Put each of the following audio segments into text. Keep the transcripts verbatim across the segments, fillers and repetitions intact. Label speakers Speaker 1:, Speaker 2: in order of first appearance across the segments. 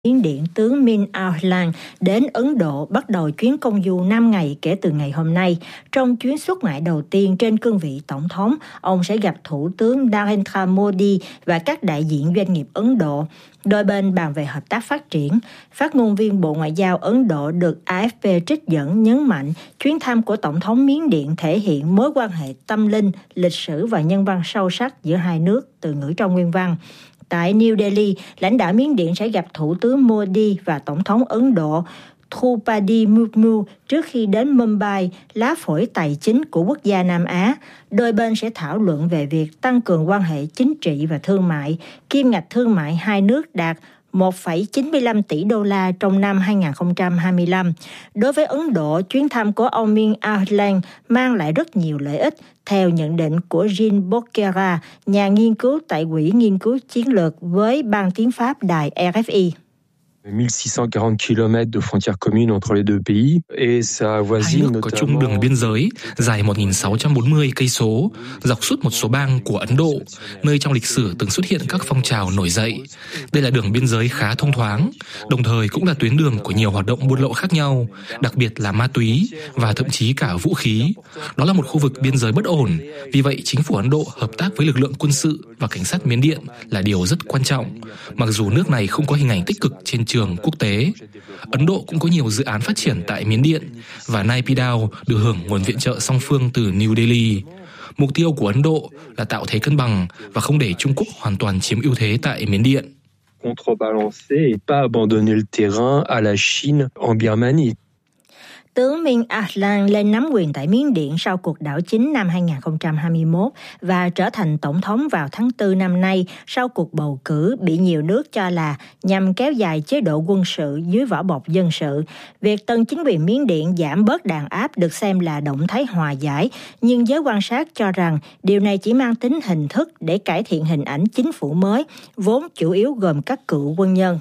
Speaker 1: Miến Điện tướng Min Aung Hlaing đến Ấn Độ bắt đầu chuyến công du năm ngày kể từ ngày hôm nay. Trong chuyến xuất ngoại đầu tiên trên cương vị tổng thống, ông sẽ gặp Thủ tướng Narendra Modi và các đại diện doanh nghiệp Ấn Độ. Đôi bên bàn về hợp tác phát triển. Phát ngôn viên Bộ Ngoại giao Ấn Độ được a ép pê trích dẫn nhấn mạnh chuyến thăm của Tổng thống Miến Điện thể hiện mối quan hệ tâm linh, lịch sử và nhân văn sâu sắc giữa hai nước, từ ngữ trong nguyên văn. Tại New Delhi, lãnh đạo Miến Điện sẽ gặp Thủ tướng Modi và Tổng thống Ấn Độ Draupadi Murmu trước khi đến Mumbai, lá phổi tài chính của quốc gia Nam Á. Đôi bên sẽ thảo luận về việc tăng cường quan hệ chính trị và thương mại. Kim ngạch thương mại hai nước đạt một phẩy chín mươi lăm tỷ đô la trong năm hai không hai lăm. Đối với Ấn Độ, chuyến thăm của ông Min Aung Hlaing mang lại rất nhiều lợi ích, theo nhận định của Jean Bokera, nhà nghiên cứu tại Quỹ Nghiên cứu Chiến lược với Ban tiếng Pháp đài rờ ép i.
Speaker 2: mille six cent quarante kilomètres de frontières communes entre les deux pays et ça voisine
Speaker 3: notamment. Hai nước có chung đường biên giới dài một nghìn sáu trăm bốn mươi cây số dọc suốt một số bang của Ấn Độ, nơi trong lịch sử từng xuất hiện các phong trào nổi dậy. Đây là đường biên giới khá thông thoáng, đồng thời cũng là tuyến đường của nhiều hoạt động buôn lậu khác nhau, đặc biệt là ma túy và thậm chí cả vũ khí. Đó là một khu vực biên giới bất ổn, vì vậy chính phủ Ấn Độ hợp tác với lực lượng quân sự và cảnh sát Miến Điện là điều rất quan trọng, mặc dù nước này không có hình ảnh tích cực trên trường quốc tế. Ấn Độ cũng có nhiều dự án phát triển tại Miến Điện và Naypyidaw được hưởng nguồn viện trợ song phương từ New Delhi. Mục tiêu của Ấn Độ là tạo thế cân bằng và không để Trung Quốc hoàn toàn chiếm ưu thế tại Miến Điện.
Speaker 2: Contrebalancer et pas abandonner le terrain à la Chine en Birmanie.
Speaker 1: Tướng Min Aung Hlaing lên nắm quyền tại Miến Điện sau cuộc đảo chính năm hai không hai mốt và trở thành tổng thống vào tháng tư năm nay sau cuộc bầu cử bị nhiều nước cho là nhằm kéo dài chế độ quân sự dưới vỏ bọc dân sự. Việc tân chính quyền Miến Điện giảm bớt đàn áp được xem là động thái hòa giải, nhưng giới quan sát cho rằng điều này chỉ mang tính hình thức để cải thiện hình ảnh chính phủ mới, vốn chủ yếu gồm các cựu quân nhân.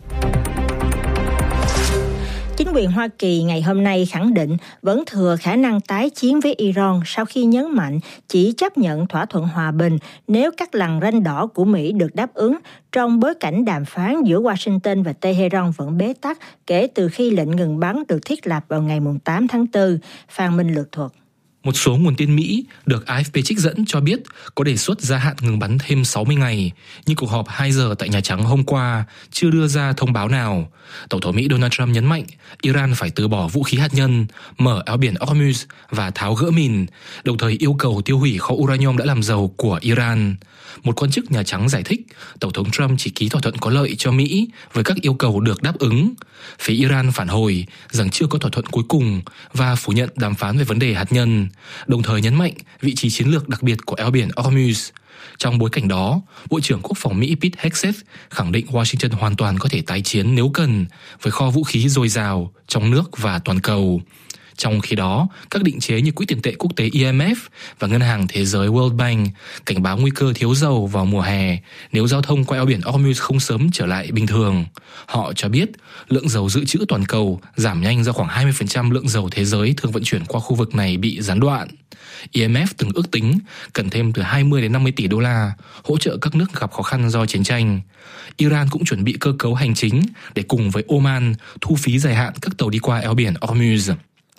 Speaker 1: Chính quyền Hoa Kỳ ngày hôm nay khẳng định vẫn thừa khả năng tái chiến với Iran sau khi nhấn mạnh chỉ chấp nhận thỏa thuận hòa bình nếu các lằn ranh đỏ của Mỹ được đáp ứng, trong bối cảnh đàm phán giữa Washington và Tehran vẫn bế tắc kể từ khi lệnh ngừng bắn được thiết lập vào ngày tám tháng tư. Phan Minh lược thuật.
Speaker 3: Một số nguồn tin Mỹ được a ép pê trích dẫn cho biết có đề xuất gia hạn ngừng bắn thêm sáu mươi ngày, nhưng cuộc họp hai giờ tại Nhà Trắng hôm qua chưa đưa ra thông báo nào. Tổng thống Mỹ Donald Trump nhấn mạnh Iran phải từ bỏ vũ khí hạt nhân, mở eo biển Hormuz và tháo gỡ mìn, đồng thời yêu cầu tiêu hủy kho uranium đã làm giàu của Iran. Một quan chức Nhà Trắng giải thích Tổng thống Trump chỉ ký thỏa thuận có lợi cho Mỹ với các yêu cầu được đáp ứng. Phía Iran phản hồi rằng chưa có thỏa thuận cuối cùng và phủ nhận đàm phán về vấn đề hạt nhân, đồng thời nhấn mạnh vị trí chiến lược đặc biệt của eo biển Hormuz. Trong bối cảnh đó, Bộ trưởng Quốc phòng Mỹ Pete Hegseth khẳng định Washington hoàn toàn có thể tái chiến nếu cần, với kho vũ khí dồi dào trong nước và toàn cầu. Trong khi đó, các định chế như Quỹ tiền tệ quốc tế I M F và Ngân hàng Thế giới World Bank cảnh báo nguy cơ thiếu dầu vào mùa hè nếu giao thông qua eo biển Hormuz không sớm trở lại bình thường. Họ cho biết lượng dầu dự trữ toàn cầu giảm nhanh do khoảng hai mươi phần trăm lượng dầu thế giới thường vận chuyển qua khu vực này bị gián đoạn. I M F từng ước tính cần thêm từ hai mươi đến năm mươi tỷ đô la hỗ trợ các nước gặp khó khăn do chiến tranh. Iran cũng chuẩn bị cơ cấu hành chính để cùng với Oman thu phí dài hạn các tàu đi qua eo biển Hormuz.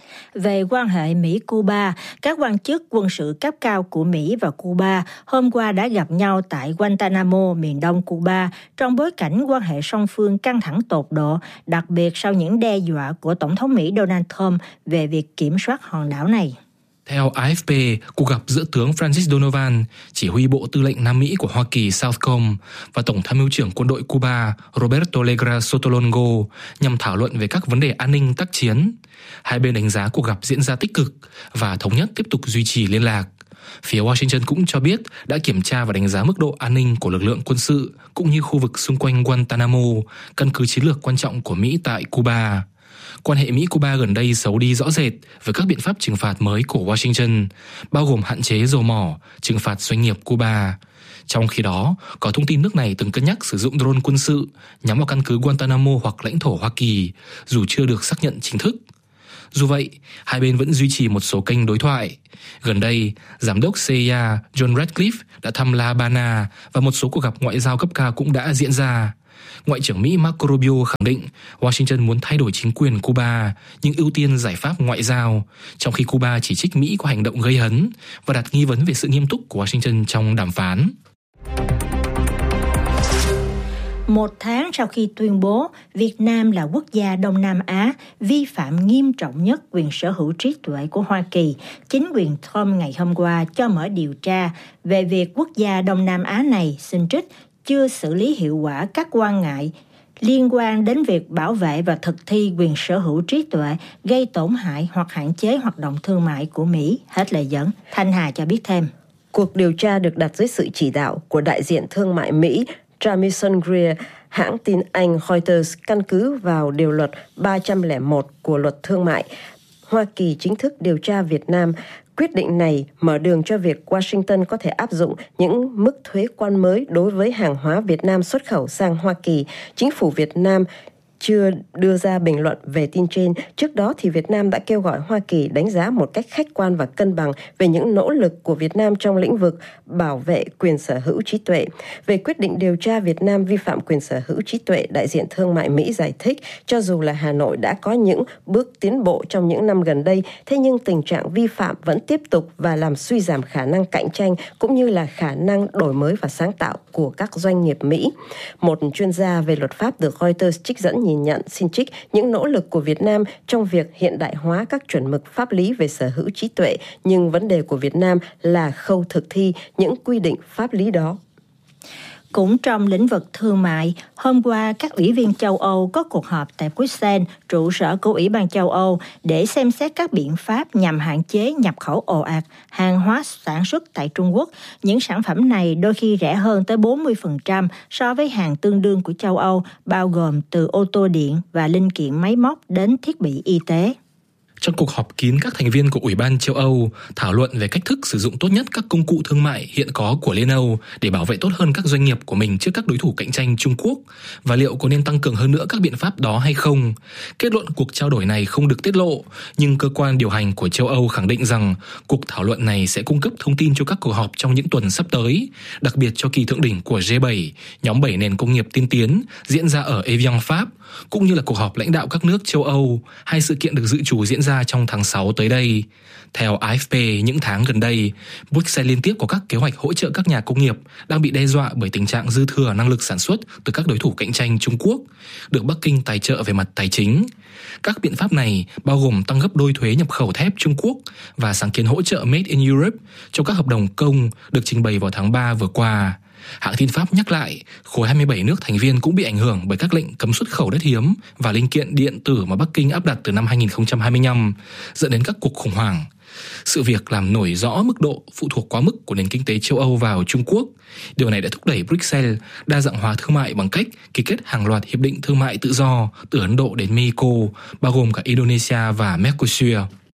Speaker 1: Về quan hệ Mỹ-Cuba, các quan chức quân sự cấp cao của Mỹ và Cuba hôm qua đã gặp nhau tại Guantanamo, miền đông Cuba, trong bối cảnh quan hệ song phương căng thẳng tột độ, đặc biệt sau những đe dọa của Tổng thống Mỹ Donald Trump về việc kiểm soát hòn đảo này.
Speaker 3: Theo a ép pê, cuộc gặp giữa tướng Francis Donovan, chỉ huy Bộ Tư lệnh Nam Mỹ của Hoa Kỳ Southcom, và Tổng tham mưu trưởng quân đội Cuba Roberto Legra Sotolongo nhằm thảo luận về các vấn đề an ninh tác chiến. Hai bên đánh giá cuộc gặp diễn ra tích cực và thống nhất tiếp tục duy trì liên lạc. Phía Washington cũng cho biết đã kiểm tra và đánh giá mức độ an ninh của lực lượng quân sự cũng như khu vực xung quanh Guantanamo, căn cứ chiến lược quan trọng của Mỹ tại Cuba. Quan hệ Mỹ-Cuba gần đây xấu đi rõ rệt với các biện pháp trừng phạt mới của Washington, bao gồm hạn chế dầu mỏ, trừng phạt doanh nghiệp Cuba. Trong khi đó, có thông tin nước này từng cân nhắc sử dụng drone quân sự nhắm vào căn cứ Guantanamo hoặc lãnh thổ Hoa Kỳ, dù chưa được xác nhận chính thức. Dù vậy, hai bên vẫn duy trì một số kênh đối thoại. Gần đây, Giám đốc xê i a John Ratcliffe đã thăm La Habana và một số cuộc gặp ngoại giao cấp cao cũng đã diễn ra. Ngoại trưởng Mỹ Marco Rubio khẳng định Washington muốn thay đổi chính quyền Cuba nhưng ưu tiên giải pháp ngoại giao, trong khi Cuba chỉ trích Mỹ có hành động gây hấn và đặt nghi vấn về sự nghiêm túc của Washington trong đàm phán.
Speaker 1: Một tháng sau khi tuyên bố Việt Nam là quốc gia Đông Nam Á vi phạm nghiêm trọng nhất quyền sở hữu trí tuệ của Hoa Kỳ, chính quyền Trump ngày hôm qua cho mở điều tra về việc quốc gia Đông Nam Á này xin trích chưa xử lý hiệu quả các quan ngại liên quan đến việc bảo vệ và thực thi quyền sở hữu trí tuệ gây tổn hại hoặc hạn chế hoạt động thương mại của Mỹ. Hết lời dẫn. Thanh Hà cho biết thêm.
Speaker 4: Cuộc điều tra được đặt dưới sự chỉ đạo của đại diện thương mại Mỹ Jamieson Greer, hãng tin Anh Reuters căn cứ vào điều luật ba trăm lẻ một của luật thương mại. Hoa Kỳ chính thức điều tra Việt Nam. Quyết định này mở đường cho việc Washington có thể áp dụng những mức thuế quan mới đối với hàng hóa Việt Nam xuất khẩu sang Hoa Kỳ. Chính phủ Việt Nam chưa đưa ra bình luận về tin trên. Trước đó thì Việt Nam đã kêu gọi Hoa Kỳ đánh giá một cách khách quan và cân bằng về những nỗ lực của Việt Nam trong lĩnh vực bảo vệ quyền sở hữu trí tuệ. Về quyết định điều tra Việt Nam vi phạm quyền sở hữu trí tuệ, đại diện thương mại Mỹ giải thích cho dù là Hà Nội đã có những bước tiến bộ trong những năm gần đây, thế nhưng tình trạng vi phạm vẫn tiếp tục và làm suy giảm khả năng cạnh tranh cũng như là khả năng đổi mới và sáng tạo của các doanh nghiệp Mỹ. Một chuyên gia về luật pháp được Reuters trích dẫn nhìn nhận xin trích những nỗ lực của Việt Nam trong việc hiện đại hóa các chuẩn mực pháp lý về sở hữu trí tuệ, nhưng vấn đề của Việt Nam là khâu thực thi những quy định pháp lý đó.
Speaker 1: Cũng trong lĩnh vực thương mại, hôm qua các ủy viên châu Âu có cuộc họp tại Bruxelles, trụ sở của Ủy ban châu Âu, để xem xét các biện pháp nhằm hạn chế nhập khẩu ồ ạt hàng hóa sản xuất tại Trung Quốc. Những sản phẩm này đôi khi rẻ hơn tới bốn mươi phần trăm so với hàng tương đương của châu Âu, bao gồm từ ô tô điện và linh kiện máy móc đến thiết bị y tế.
Speaker 3: Trong cuộc họp kín, các thành viên của Ủy ban châu Âu thảo luận về cách thức sử dụng tốt nhất các công cụ thương mại hiện có của Liên Âu để bảo vệ tốt hơn các doanh nghiệp của mình trước các đối thủ cạnh tranh Trung Quốc, và liệu có nên tăng cường hơn nữa các biện pháp đó hay không. Kết luận cuộc trao đổi này không được tiết lộ, nhưng cơ quan điều hành của châu Âu khẳng định rằng cuộc thảo luận này sẽ cung cấp thông tin cho các cuộc họp trong những tuần sắp tới, đặc biệt cho kỳ thượng đỉnh của G bảy, nhóm bảy nền công nghiệp tiên tiến diễn ra ở Evian, Pháp, cũng như là cuộc họp lãnh đạo các nước châu Âu, hai sự kiện được dự trù diễn ra trong tháng sáu tới đây. Theo A F P, những tháng gần đây, Bruxelles liên tiếp có các kế hoạch hỗ trợ các nhà công nghiệp đang bị đe dọa bởi tình trạng dư thừa năng lực sản xuất từ các đối thủ cạnh tranh Trung Quốc, được Bắc Kinh tài trợ về mặt tài chính. Các biện pháp này bao gồm tăng gấp đôi thuế nhập khẩu thép Trung Quốc và sáng kiến hỗ trợ Made in Europe trong các hợp đồng công được trình bày vào tháng ba vừa qua. Hãng tin Pháp nhắc lại, khối hai mươi bảy nước thành viên cũng bị ảnh hưởng bởi các lệnh cấm xuất khẩu đất hiếm và linh kiện điện tử mà Bắc Kinh áp đặt từ năm hai không hai lăm, dẫn đến các cuộc khủng hoảng. Sự việc làm nổi rõ mức độ phụ thuộc quá mức của nền kinh tế châu Âu vào Trung Quốc. Điều này đã thúc đẩy Bruxelles đa dạng hóa thương mại bằng cách ký kết hàng loạt hiệp định thương mại tự do từ Ấn Độ đến Mexico, bao gồm cả Indonesia và Mercosur.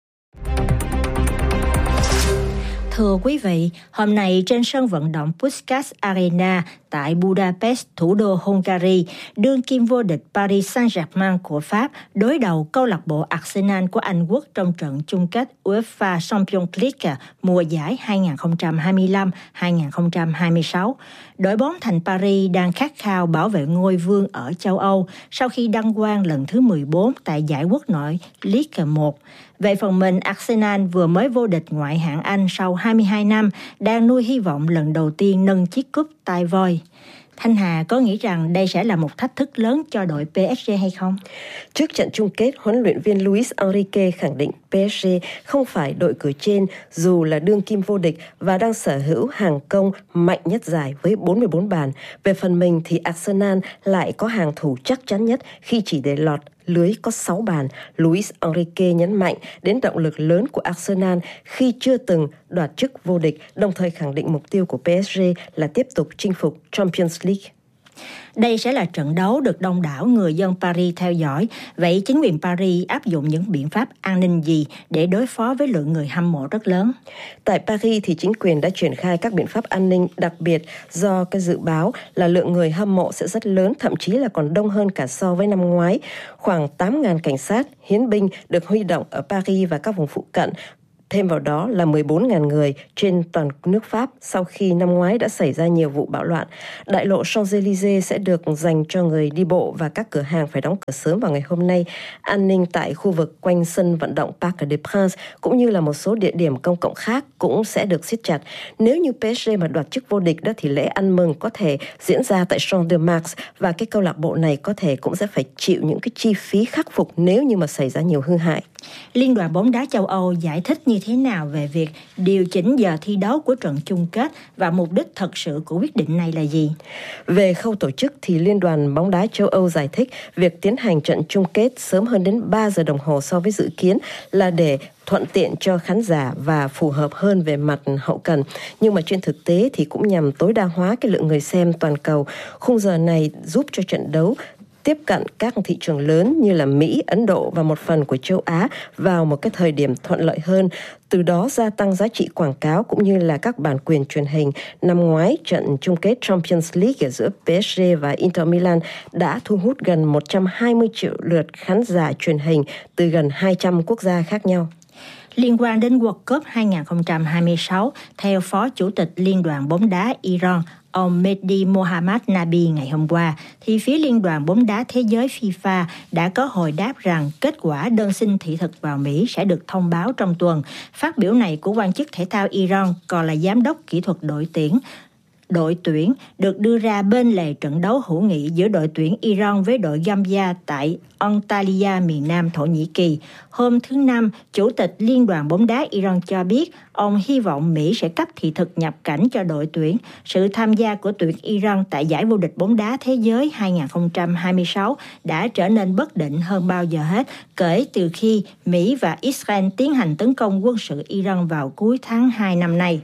Speaker 1: Thưa quý vị, hôm nay trên sân vận động Puskás Arena tại Budapest, thủ đô Hungary, đương kim vô địch Paris Saint-Germain của Pháp đối đầu câu lạc bộ Arsenal của Anh Quốc trong trận chung kết UEFA Champions League mùa giải hai không hai lăm hai không hai sáu. Đội bóng thành Paris đang khát khao bảo vệ ngôi vương ở châu Âu sau khi đăng quang lần thứ mười bốn tại giải quốc nội League một. Về phần mình, Arsenal vừa mới vô địch ngoại hạng Anh sau hai mươi hai năm, đang nuôi hy vọng lần đầu tiên nâng chiếc cúp tai voi. Thanh Hà có nghĩ rằng đây sẽ là một thách thức lớn cho đội pê ét giê hay không?
Speaker 4: Trước trận chung kết, huấn luyện viên Luis Enrique khẳng định pê ét giê không phải đội cửa trên dù là đương kim vô địch và đang sở hữu hàng công mạnh nhất giải với bốn mươi bốn bàn. Về phần mình thì Arsenal lại có hàng thủ chắc chắn nhất khi chỉ để lọt lưới có sáu bàn. Luis Enrique nhấn mạnh đến động lực lớn của Arsenal khi chưa từng đoạt chức vô địch, đồng thời khẳng định mục tiêu của pê ét giê là tiếp tục chinh phục Champions League.
Speaker 1: Đây sẽ là trận đấu được đông đảo người dân Paris theo dõi. Vậy chính quyền Paris áp dụng những biện pháp an ninh gì để đối phó với lượng người hâm mộ rất lớn?
Speaker 4: Tại Paris thì chính quyền đã triển khai các biện pháp an ninh đặc biệt do cái dự báo là lượng người hâm mộ sẽ rất lớn, thậm chí là còn đông hơn cả so với năm ngoái. Khoảng tám nghìn cảnh sát, hiến binh được huy động ở Paris và các vùng phụ cận. Thêm vào đó là mười bốn nghìn người trên toàn nước Pháp sau khi năm ngoái đã xảy ra nhiều vụ bạo loạn. Đại lộ Champs-Élysées sẽ được dành cho người đi bộ và các cửa hàng phải đóng cửa sớm vào ngày hôm nay. An ninh tại khu vực quanh sân vận động Parc des Princes cũng như là một số địa điểm công cộng khác cũng sẽ được siết chặt. Nếu như pê ét giê mà đoạt chức vô địch đó thì lễ ăn mừng có thể diễn ra tại Champ de Mars và cái câu lạc bộ này có thể cũng sẽ phải chịu những cái chi phí khắc phục nếu như mà xảy ra nhiều hư hại.
Speaker 1: Liên đoàn bóng đá châu Âu giải thích như thế nào về việc điều chỉnh giờ thi đấu của trận chung kết và mục đích thật sự của quyết định này là gì?
Speaker 4: Về khâu tổ chức thì Liên đoàn bóng đá châu Âu giải thích việc tiến hành trận chung kết sớm hơn đến ba giờ đồng hồ so với dự kiến là để thuận tiện cho khán giả và phù hợp hơn về mặt hậu cần. Nhưng mà trên thực tế thì cũng nhằm tối đa hóa cái lượng người xem toàn cầu. Khung giờ này giúp cho trận đấu tiếp cận các thị trường lớn như là Mỹ, Ấn Độ và một phần của châu Á vào một cái thời điểm thuận lợi hơn, từ đó gia tăng giá trị quảng cáo cũng như là các bản quyền truyền hình. Năm ngoái, trận chung kết Champions League giữa pê ét giê và Inter Milan đã thu hút gần một trăm hai mươi triệu lượt khán giả truyền hình từ gần hai trăm quốc gia khác nhau.
Speaker 1: Liên quan đến World Cup hai không hai sáu, theo Phó Chủ tịch Liên đoàn bóng đá Iran, ông Mehdi Mohammad Nabi ngày hôm qua, thì phía Liên đoàn bóng đá thế giới FIFA đã có hồi đáp rằng kết quả đơn xin thị thực vào Mỹ sẽ được thông báo trong tuần. Phát biểu này của quan chức thể thao Iran, còn là giám đốc kỹ thuật đội tuyển, đội tuyển được đưa ra bên lề trận đấu hữu nghị giữa đội tuyển Iran với đội Gambia tại Antalya, miền Nam Thổ Nhĩ Kỳ. Hôm thứ Năm, Chủ tịch Liên đoàn bóng đá Iran cho biết ông hy vọng Mỹ sẽ cấp thị thực nhập cảnh cho đội tuyển. Sự tham gia của tuyển Iran tại giải vô địch bóng đá thế giới hai không hai sáu đã trở nên bất định hơn bao giờ hết kể từ khi Mỹ và Israel tiến hành tấn công quân sự Iran vào cuối tháng hai năm nay.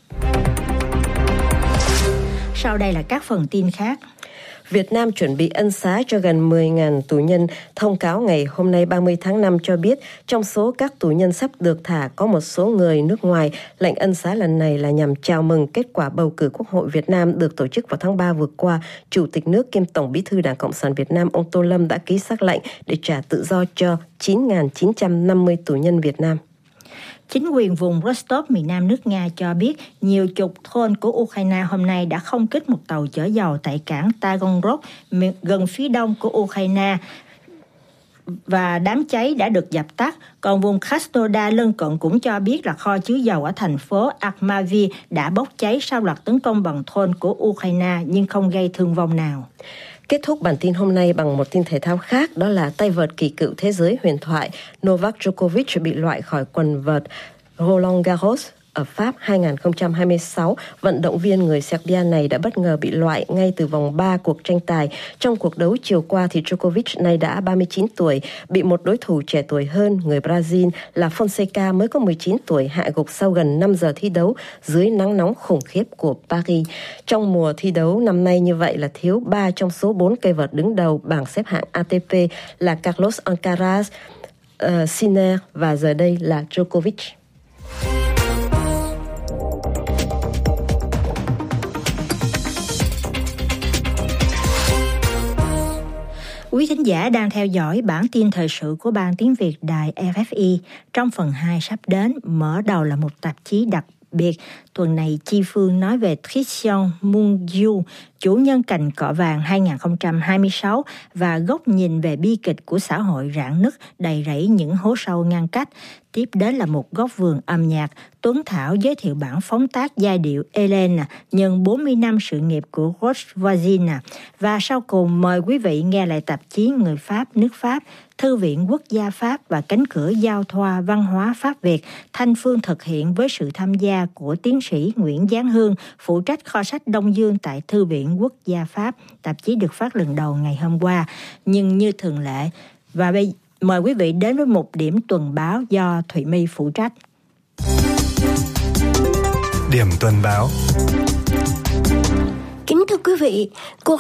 Speaker 1: Sau đây là các phần tin khác.
Speaker 4: Việt Nam chuẩn bị ân xá cho gần mười nghìn tù nhân. Thông cáo ngày hôm nay ba mươi tháng năm cho biết trong số các tù nhân sắp được thả có một số người nước ngoài. Lệnh ân xá lần này là nhằm chào mừng kết quả bầu cử Quốc hội Việt Nam được tổ chức vào tháng ba vừa qua. Chủ tịch nước kiêm Tổng Bí thư Đảng Cộng sản Việt Nam ông Tô Lâm đã ký sắc lệnh để trả tự do cho chín nghìn chín trăm năm mươi tù nhân Việt Nam.
Speaker 1: Chính quyền vùng Rostov, miền nam nước Nga cho biết nhiều chục thôn của Ukraine hôm nay đã không kích một tàu chở dầu tại cảng Taganrog gần phía đông của Ukraine và đám cháy đã được dập tắt. Còn vùng Krasnodar lân cận cũng cho biết là kho chứa dầu ở thành phố Armavir đã bốc cháy sau loạt tấn công bằng drone của Ukraine nhưng không gây thương vong nào.
Speaker 4: Kết thúc bản tin hôm nay bằng một tin thể thao khác, đó là tay vợt kỳ cựu thế giới huyền thoại Novak Djokovic bị loại khỏi quần vợt Roland Garros ở Pháp hai không hai sáu. Vận động viên người Serbia này đã bất ngờ bị loại ngay từ vòng ba cuộc tranh tài. Trong cuộc đấu chiều qua thì Djokovic nay đã ba mươi chín tuổi, bị một đối thủ trẻ tuổi hơn người Brazil là Fonseca mới có mười chín tuổi hạ gục sau gần năm giờ thi đấu dưới nắng nóng khủng khiếp của Paris. Trong mùa thi đấu năm nay như vậy là thiếu ba trong số bốn cây vợt đứng đầu bảng xếp hạng a tê pê là Carlos Alcaraz, uh, Sinner và giờ đây là Djokovic.
Speaker 1: Quý thính giả đang theo dõi bản tin thời sự của Ban Tiếng Việt Đài ép ép i. Trong phần hai sắp đến, mở đầu là một tạp chí đặc biệt. Tuần này, Chi Phương nói về Christian Mungiu, chủ nhân cành cọ vàng hai không hai sáu và góc nhìn về bi kịch của xã hội rạn nứt đầy rẫy những hố sâu ngăn cách. Tiếp đến là một góc vườn âm nhạc. Tuấn Thảo giới thiệu bản phóng tác giai điệu Elena nhân bốn mươi năm sự nghiệp của Roch Voisine. Và sau cùng mời quý vị nghe lại tạp chí Người Pháp nước Pháp, Thư viện Quốc gia Pháp và Cánh cửa giao thoa văn hóa Pháp Việt. Thanh Phương thực hiện với sự tham gia của tiến sĩ Nguyễn Giáng Hương, phụ trách kho sách Đông Dương tại Thư viện Quốc gia Pháp. Tạp chí được phát lần đầu ngày hôm qua. Nhưng như thường lệ, và bây mời quý vị đến với một điểm tuần báo do Thụy My phụ trách.
Speaker 5: Điểm tuần báo.
Speaker 6: Kính thưa quý vị, cuộc